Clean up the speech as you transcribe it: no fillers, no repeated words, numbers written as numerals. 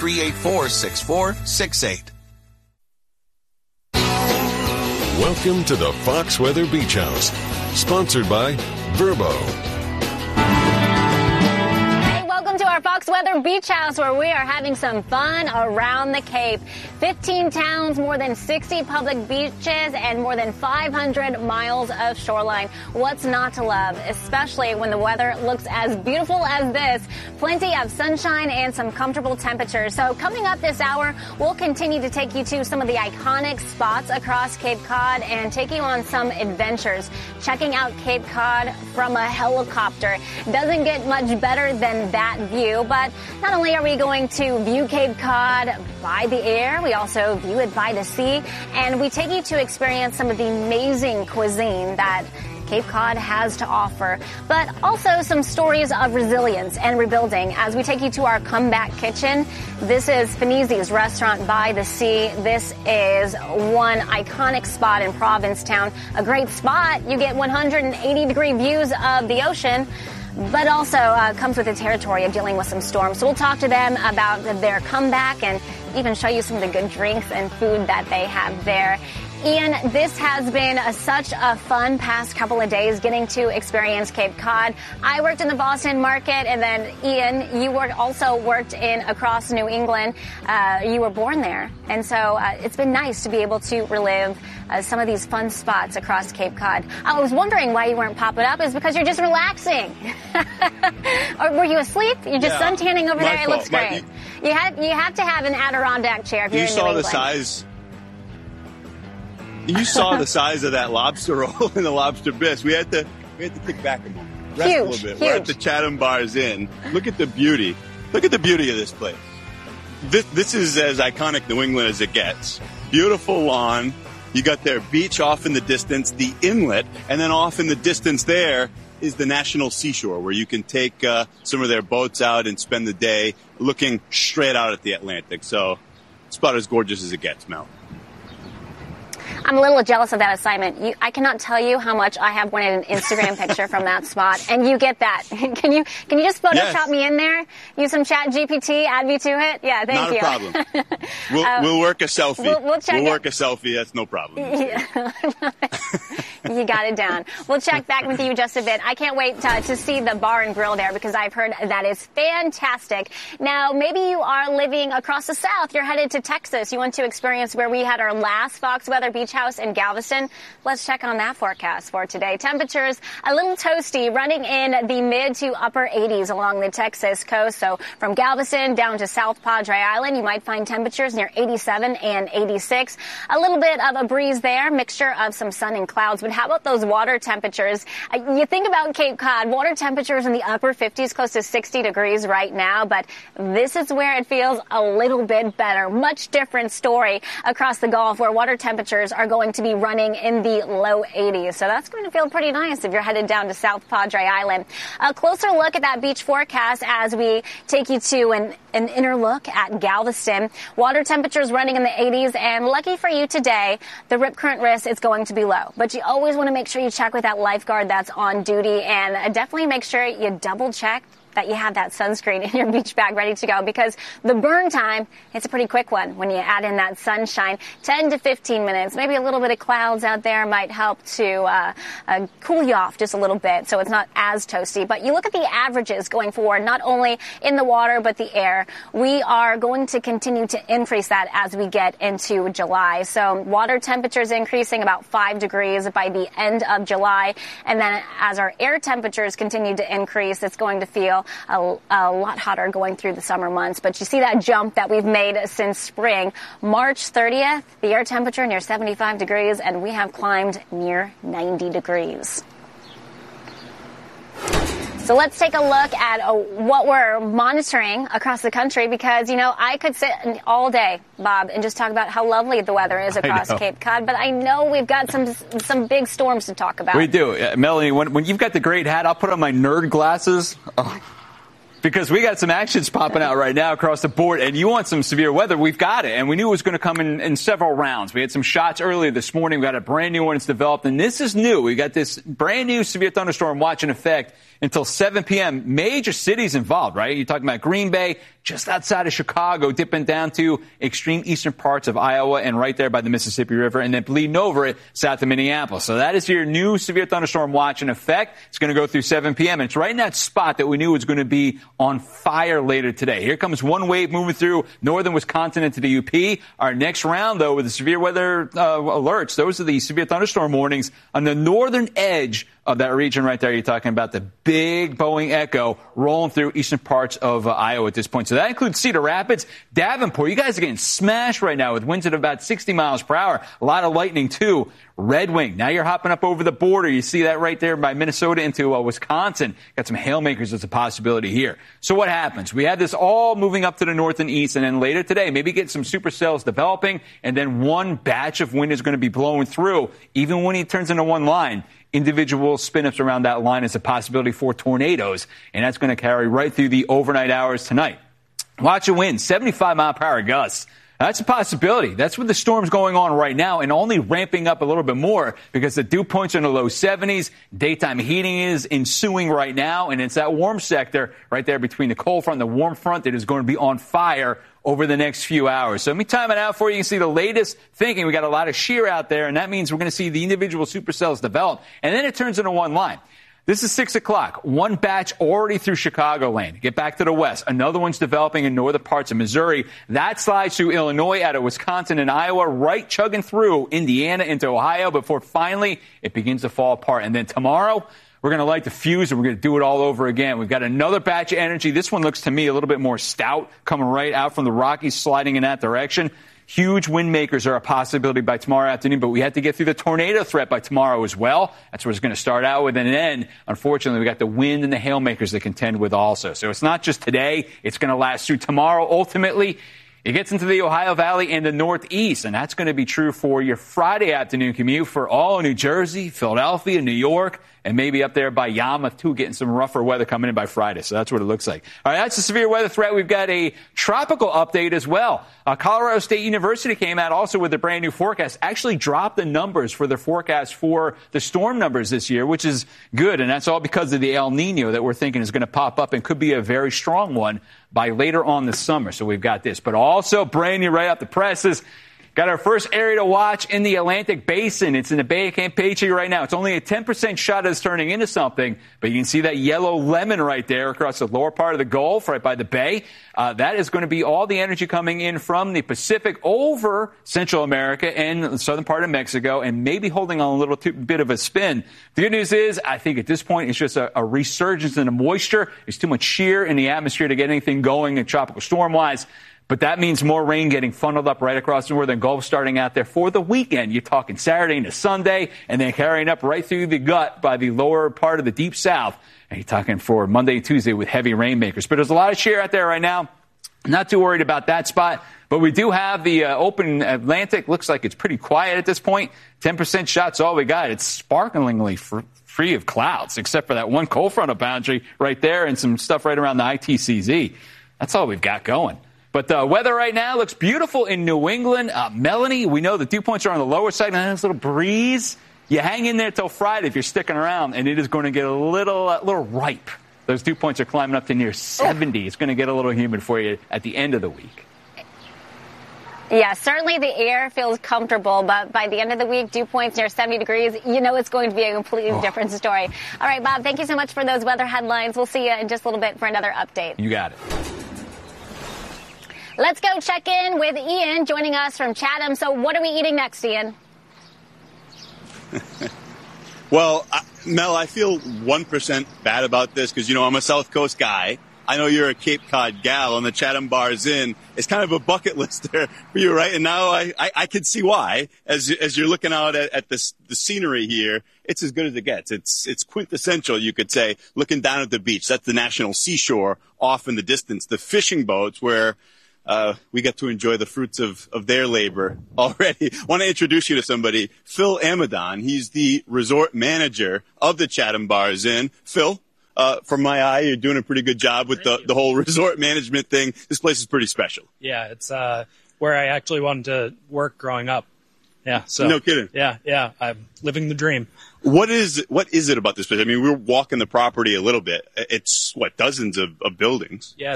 384-6468. Welcome to the Fox Weather Beach House, sponsored by Verbo. Our Fox Weather Beach House, where we are having some fun around the Cape. 15 towns, more than 60 public beaches, and more than 500 miles of shoreline. What's not to love, especially when the weather looks as beautiful as this? Plenty of sunshine and some comfortable temperatures. So coming up this hour, we'll continue to take you to some of the iconic spots across Cape Cod and take you on some adventures. Checking out Cape Cod from a helicopter. Doesn't get much better than that view. But not only are we going to view Cape Cod by the air, we also view it by the sea, and we take you to experience some of the amazing cuisine that Cape Cod has to offer, but also some stories of resilience and rebuilding as we take you to our comeback kitchen. This is Finizzi's Restaurant by the Sea. This is one iconic spot in Provincetown, a great spot. You get 180-degree views of the ocean, but also comes with the territory of dealing with some storms. So we'll talk to them about their comeback and even show you some of the good drinks and food that they have there. Ian, this has been such a fun past couple of days getting to experience Cape Cod. I worked in the Boston market, and then Ian, you also worked in across New England. You were born there, and so it's been nice to be able to relive some of these fun spots across Cape Cod. I was wondering why you weren't popping up. Is because you're just relaxing, or were you asleep? You're just suntanning over there. It looks great. You have to have an Adirondack chair if you're in New England. You saw the size. You saw the size of that lobster roll and the lobster bisque. We had to kick back a moment, rest a little bit. Huge. We're at the Chatham Bars Inn. Look at the beauty. Look at the beauty of this place. This is as iconic New England as it gets. Beautiful lawn. You got their beach off in the distance, the inlet, and then off in the distance there is the National Seashore, where you can take some of their boats out and spend the day looking straight out at the Atlantic. So it's about as gorgeous as it gets, Mel. I'm a little jealous of that assignment. I cannot tell you how much I have wanted an Instagram picture from that spot, and you get that. Can you just Photoshop me in there? Use some Chat GPT, add me to it? Yeah, thank you. Not a problem. We'll work a selfie. We'll work a selfie. That's no problem. Yeah. You got it down. We'll check back with you just a bit. I can't wait to see the bar and grill there because I've heard that is fantastic. Now, maybe you are living across the South. You're headed to Texas. You want to experience where we had our last Fox Weather Beach House in Galveston. Let's check on that forecast for today. Temperatures a little toasty, running in the mid to upper 80s along the Texas coast. So from Galveston down to South Padre Island, you might find temperatures near 87 and 86. A little bit of a breeze there, mixture of some sun and clouds. But how about those water temperatures? You think about Cape Cod, water temperatures in the upper 50s, close to 60 degrees right now. But this is where it feels a little bit better. Much different story across the Gulf, where water temperatures are going to be running in the low 80s. So that's going to feel pretty nice if you're headed down to South Padre Island. A closer look at that beach forecast as we take you to an inner look at Galveston. Water temperatures running in the 80s, and lucky for you today, the rip current risk is going to be low. But you always want to make sure you check with that lifeguard that's on duty, and definitely make sure you double check that you have that sunscreen in your beach bag ready to go, because the burn time, it's a pretty quick one when you add in that sunshine. 10 to 15 minutes, maybe a little bit of clouds out there might help to cool you off just a little bit so it's not as toasty. But you look at the averages going forward, not only in the water but the air. We are going to continue to increase that as we get into July. So water temperatures increasing about 5 degrees by the end of July. And then as our air temperatures continue to increase, it's going to feel a lot hotter going through the summer months. But you see that jump that we've made since spring. March 30th, the air temperature near 75 degrees, and we have climbed near 90 degrees. So let's take a look at what we're monitoring across the country, because, you know, I could sit all day, Bob, and just talk about how lovely the weather is across Cape Cod, but I know we've got some big storms to talk about. We do. Melanie, when you've got the great hat, I'll put on my nerd glasses. Because we got some actions popping out right now across the board, and you want some severe weather, we've got it. And we knew it was going to come in several rounds. We had some shots earlier this morning. We got a brand new one that's developed, and this is new. We got this brand new severe thunderstorm watch in effect until 7 p.m. Major cities involved, right? You're talking about Green Bay, just outside of Chicago, dipping down to extreme eastern parts of Iowa and right there by the Mississippi River, and then bleeding over it south of Minneapolis. So that is your new severe thunderstorm watch in effect. It's going to go through 7 p.m. And it's right in that spot that we knew was going to be on fire later today. Here comes one wave moving through northern Wisconsin into the UP. Our next round, though, with the severe weather alerts, those are the severe thunderstorm warnings on the northern edge of that region right there. You're talking about the big Boeing Echo rolling through eastern parts of Iowa at this point. So that includes Cedar Rapids, Davenport. You guys are getting smashed right now with winds at about 60 miles per hour. A lot of lightning, too. Red Wing. Now you're hopping up over the border. You see that right there by Minnesota into Wisconsin. Got some hailmakers as a possibility here. So what happens? We had this all moving up to the north and east, and then later today, maybe get some supercells developing, and then one batch of wind is going to be blowing through. Even when it turns into one line, individual spin-ups around that line is a possibility for tornadoes, and that's going to carry right through the overnight hours tonight. Watch a wind, 75-mile-per-hour gusts. That's a possibility. That's what the storm's going on right now, and only ramping up a little bit more because the dew points are in the low 70s. Daytime heating is ensuing right now, and it's that warm sector right there between the cold front and the warm front that is going to be on fire over the next few hours. So let me time it out for you. You can see the latest thinking. We got a lot of shear out there, and that means we're going to see the individual supercells develop, and then it turns into one line. This is 6 o'clock. One batch already through Chicagoland. Get back to the west. Another one's developing in northern parts of Missouri. That slides through Illinois, out of Wisconsin and Iowa, right chugging through Indiana into Ohio before finally it begins to fall apart. And then tomorrow, we're going to light the fuse and we're going to do it all over again. We've got another batch of energy. This one looks to me a little bit more stout, coming right out from the Rockies, sliding in that direction. Huge wind makers are a possibility by tomorrow afternoon, but we have to get through the tornado threat by tomorrow as well. That's what it's going to start out with. And then, unfortunately, we got the wind and the hail makers to contend with also. So it's not just today. It's going to last through tomorrow. Ultimately, it gets into the Ohio Valley and the Northeast, and that's going to be true for your Friday afternoon commute for all of New Jersey, Philadelphia, New York, and maybe up there by Yarmouth, too, getting some rougher weather coming in by Friday. So that's what it looks like. All right, that's the severe weather threat. We've got a tropical update as well. Colorado State University came out also with a brand new forecast, actually dropped the numbers for their forecast for the storm numbers this year, which is good. And that's all because of the El Nino that we're thinking is going to pop up and could be a very strong one by later on this summer. So we've got this, but also brand new right off the presses. Got our first area to watch in the Atlantic Basin. It's in the Bay of Campeche right now. It's only a 10% shot it's turning into something, but you can see that yellow lemon right there across the lower part of the Gulf, right by the bay. That is going to be all the energy coming in from the Pacific over Central America and the southern part of Mexico, and maybe holding on a little bit of a spin. The good news is, I think at this point, it's just a resurgence in the moisture. There's too much shear in the atmosphere to get anything going in tropical storm-wise. But that means more rain getting funneled up right across the northern Gulf starting out there for the weekend. You're talking Saturday into Sunday and then carrying up right through the gut by the lower part of the deep south. And you're talking for Monday and Tuesday with heavy rainmakers. But there's a lot of shear out there right now. Not too worried about that spot. But we do have the open Atlantic. Looks like it's pretty quiet at this point. 10% shot's all we got. It's sparklingly free of clouds, except for that one cold frontal boundary right there and some stuff right around the ITCZ. That's all we've got going. But the weather right now looks beautiful in New England. Melanie, we know the dew points are on the lower side, and there's a little breeze. You hang in there till Friday if you're sticking around, and it is going to get a little ripe. Those dew points are climbing up to near 70. It's going to get a little humid for you at the end of the week. Yeah, certainly the air feels comfortable, but by the end of the week, dew points near 70 degrees, you know it's going to be a completely different story. All right, Bob, thank you so much for those weather headlines. We'll see you in just a little bit for another update. You got it. Let's go check in with Ian joining us from Chatham. So what are we eating next, Ian? Well, Mel, I feel 1% bad about this because, I'm a South Coast guy. I know you're a Cape Cod gal, and the Chatham Bars Inn is kind of a bucket list there for you, right? And now I can see why. As you're looking out at the scenery here, it's as good as it gets. It's quintessential, you could say, looking down at the beach. That's the National Seashore off in the distance. The fishing boats where we get to enjoy the fruits of their labor already. I want to introduce you to somebody, Phil Amadon. He's the resort manager of the Chatham Bars Inn. Phil, from my eye, you're doing a pretty good job with the whole resort management thing. This place is pretty special. Yeah, it's where I actually wanted to work growing up. Yeah. So No kidding. Yeah. I'm living the dream. What is it about this place? I mean, we're walking the property a little bit. It's dozens of buildings. Yeah.